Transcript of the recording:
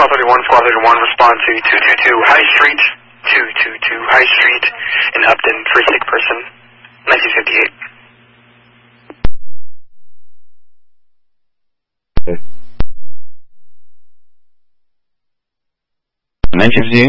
Squad 31, respond to 222 High Street, 222 High Street in Upton for a sick person, 1958. Okay. 1958?